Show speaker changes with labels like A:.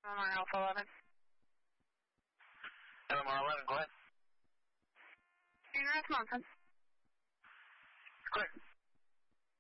A: LMR Alpha 11.
B: LMR 11, go ahead.
A: North Mountain.
B: Clear.